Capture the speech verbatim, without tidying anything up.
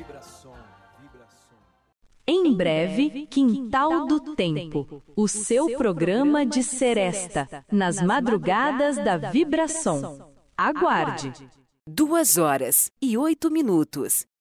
Em breve, Quintal do Tempo, o seu programa de seresta, nas madrugadas da Vibração. Aguarde! Duas horas e oito minutos.